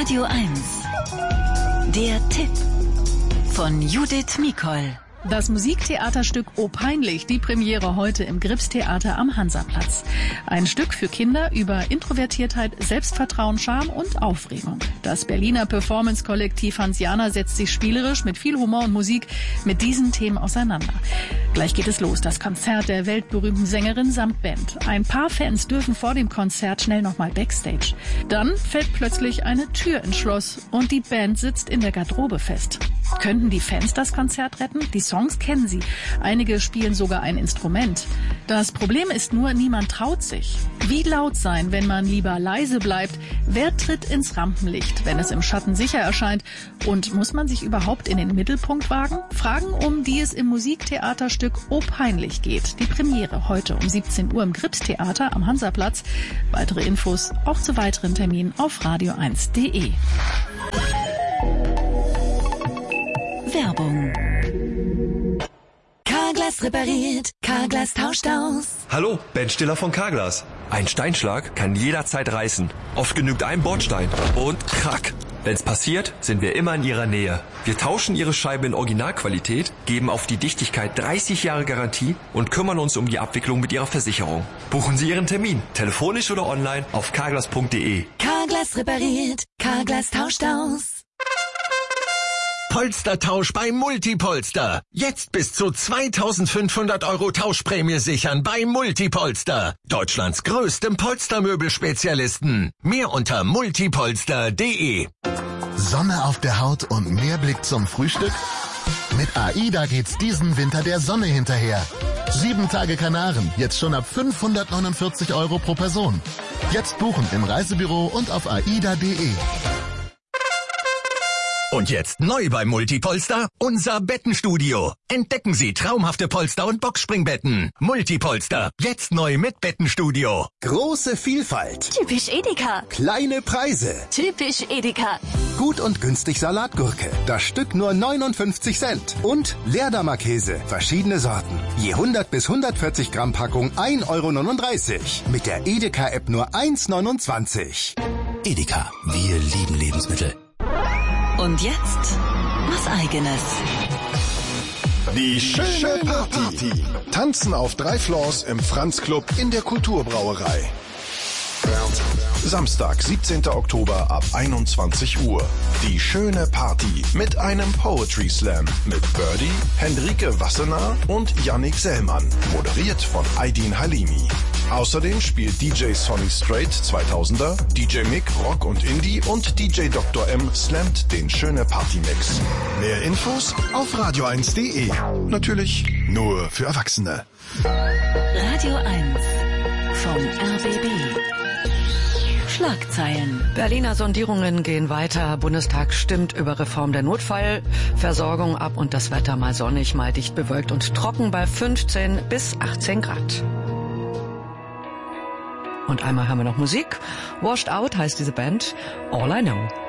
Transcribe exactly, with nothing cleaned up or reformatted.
Radio eins. Der Tipp von Judith Mikol. Das Musiktheaterstück O Peinlich, die Premiere heute im Gripstheater am Hansaplatz. Ein Stück für Kinder über Introvertiertheit, Selbstvertrauen, Charme und Aufregung. Das Berliner Performance-Kollektiv Hansiana setzt sich spielerisch mit viel Humor und Musik mit diesen Themen auseinander. Gleich geht es los, das Konzert der weltberühmten Sängerin samt Band. Ein paar Fans dürfen vor dem Konzert schnell nochmal Backstage. Dann fällt plötzlich eine Tür ins Schloss und die Band sitzt in der Garderobe fest. Könnten die Fans das Konzert retten? Die Songs kennen sie. Einige spielen sogar ein Instrument. Das Problem ist nur, niemand traut sich. Wie laut sein, wenn man lieber leise bleibt? Wer tritt ins Rampenlicht, wenn es im Schatten sicher erscheint? Und muss man sich überhaupt in den Mittelpunkt wagen? Fragen, um die es im Musiktheaterstück O Peinlich geht. Die Premiere heute um siebzehn Uhr im Gripstheater am Hansaplatz. Weitere Infos auch zu weiteren Terminen auf radio eins punkt de. Werbung. Carglass repariert, Carglass tauscht aus. Hallo, Ben Stiller von Carglass. Ein Steinschlag kann jederzeit reißen. Oft genügt ein Bordstein und krack. Wenn's passiert, sind wir immer in Ihrer Nähe. Wir tauschen Ihre Scheibe in Originalqualität, geben auf die Dichtigkeit dreißig Jahre Garantie und kümmern uns um die Abwicklung mit Ihrer Versicherung. Buchen Sie Ihren Termin, telefonisch oder online auf carglass punkt de. Carglass repariert, Carglass tauscht aus. Polstertausch bei Multipolster. Jetzt bis zu zweitausendfünfhundert Euro Tauschprämie sichern bei Multipolster. Deutschlands größtem Polstermöbelspezialisten. Mehr unter multipolster punkt de. Sonne auf der Haut und mehr Blick zum Frühstück? Mit AIDA geht's diesen Winter der Sonne hinterher. Sieben Tage Kanaren, jetzt schon ab fünfhundertneunundvierzig Euro pro Person. Jetzt buchen im Reisebüro und auf aida punkt de. Und jetzt neu bei Multipolster, unser Bettenstudio. Entdecken Sie traumhafte Polster- und Boxspringbetten. Multipolster, jetzt neu mit Bettenstudio. Große Vielfalt. Typisch Edeka. Kleine Preise. Typisch Edeka. Gut und günstig Salatgurke. Das Stück nur neunundfünfzig Cent. Und Leerdammer Käse. Verschiedene Sorten. Je hundert bis hundertvierzig Gramm Packung ein Euro neununddreißig. Mit der Edeka-App nur eins neunundzwanzig. Edeka, wir lieben Lebensmittel. Und jetzt was Eigenes. Die schöne Party. Tanzen auf drei Floors im Franz Club in der Kulturbrauerei. Samstag, siebzehnten Oktober ab einundzwanzig Uhr. Die schöne Party mit einem Poetry Slam mit Birdie, Henrike Wassenaar und Yannick Sellmann. Moderiert von Aydin Halimi. Außerdem spielt D J Sonny Straight zweitausender, D J Mick Rock und Indie und D J Doktor M slammt den schöne Party Mix. Mehr Infos auf radio eins punkt de. Natürlich nur für Erwachsene. Radio eins vom R B B. Schlagzeilen. Berliner Sondierungen gehen weiter. Bundestag stimmt über Reform der Notfallversorgung ab und das Wetter mal sonnig, mal dicht bewölkt und trocken bei fünfzehn bis achtzehn Grad. Und einmal haben wir noch Musik. Washed Out heißt diese Band. All I Know.